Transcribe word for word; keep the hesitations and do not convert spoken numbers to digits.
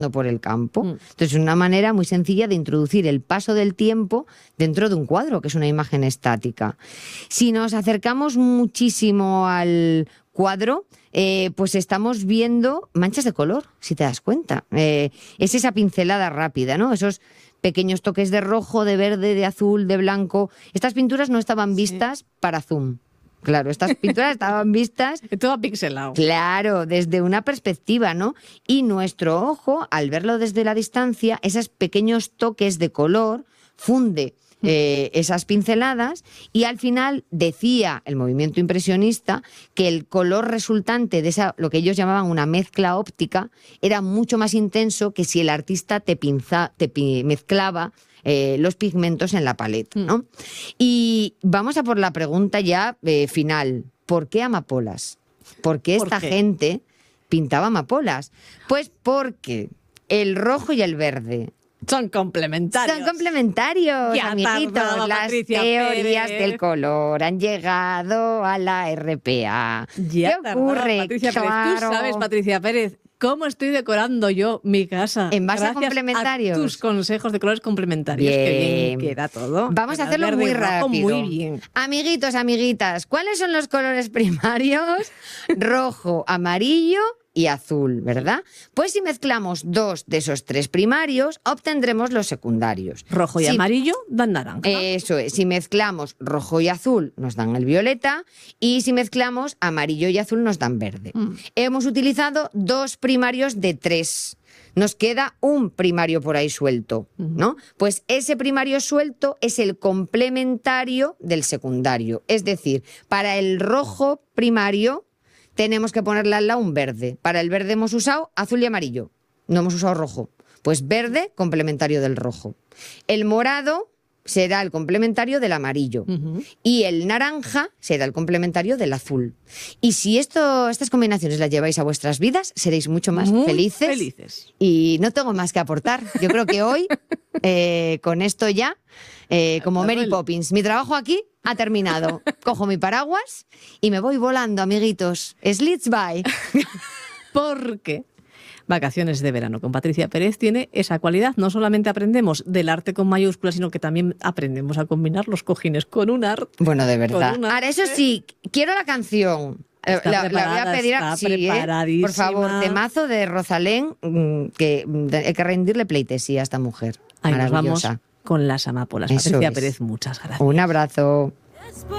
por el campo. Entonces, es una manera muy sencilla de introducir el paso del tiempo dentro de un cuadro, que es una imagen estática. Si nos acercamos muchísimo al cuadro, eh, pues estamos viendo manchas de color, si te das cuenta. Eh, es esa pincelada rápida, ¿no? Esos pequeños toques de rojo, de verde, de azul, de blanco. Estas pinturas no estaban vistas sí. para zoom. Claro, estas pinturas estaban vistas... Todo pixelado. Claro, desde una perspectiva, ¿no? Y nuestro ojo, al verlo desde la distancia, esos pequeños toques de color funde eh, esas pinceladas y al final decía el movimiento impresionista que el color resultante de esa, lo que ellos llamaban una mezcla óptica, era mucho más intenso que si el artista te, pinza, te pi, mezclaba Eh, los pigmentos en la paleta, ¿no? Mm. Y vamos a por la pregunta ya eh, final. ¿Por qué amapolas? ¿Por qué esta ¿Por qué? gente pintaba amapolas? Pues porque el rojo y el verde son complementarios. Son complementarios, ya amiguitos. Tardaba, Las Patricia teorías Pérez. del color han llegado a la R P A. Ya ¿Qué ocurre? Tardaba, Patricia claro. Pérez. Tú sabes, Patricia Pérez, cómo estoy decorando yo mi casa. En base Gracias a complementarios. A tus consejos de colores complementarios. Bien. Qué bien queda todo. Vamos Queda a hacerlo verde muy y rojo, rápido. Muy bien. Amiguitos, amiguitas, ¿cuáles son los colores primarios? Rojo, amarillo y azul, ¿verdad? Pues si mezclamos dos de esos tres primarios, obtendremos los secundarios. Rojo y si, amarillo dan naranja. Eso es. Si mezclamos rojo y azul, nos dan el violeta. Y si mezclamos amarillo y azul, nos dan verde. Mm. Hemos utilizado dos primarios de tres. Nos queda un primario por ahí suelto, ¿no? Pues ese primario suelto es el complementario del secundario. Es decir, para el rojo primario tenemos que ponerle al lado un verde. Para el verde hemos usado azul y amarillo. No hemos usado rojo. Pues verde, complementario del rojo. El morado será el complementario del amarillo. Uh-huh. Y el naranja será el complementario del azul. Y si esto, estas combinaciones las lleváis a vuestras vidas, seréis mucho más Muy felices. felices. Y no tengo más que aportar. Yo creo que hoy, eh, con esto ya, eh, como Mary Poppins, mi trabajo aquí ha terminado. Cojo mi paraguas y me voy volando, amiguitos. Slits by. Porque Vacaciones de Verano con Patricia Pérez tiene esa cualidad. No solamente aprendemos del arte con mayúsculas, sino que también aprendemos a combinar los cojines con un arte. Bueno, de verdad. Ahora, eso sí, quiero la canción. Está la, la voy a pedir está a, sí, ¿eh? Por favor, temazo de Rosalén, que hay que rendirle pleitesía a esta mujer. Ahí nos maravillosa. Vamos con las amapolas. Eso Patricia es. Pérez, muchas gracias. Un abrazo.